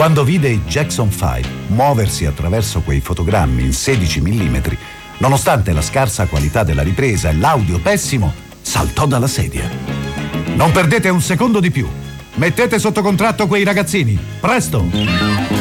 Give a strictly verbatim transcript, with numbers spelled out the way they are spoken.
Quando vide i Jackson cinque muoversi attraverso quei fotogrammi in sedici millimetri, nonostante la scarsa qualità della ripresa e l'audio pessimo, saltò dalla sedia. Non perdete un secondo di più. Mettete sotto contratto quei ragazzini, presto!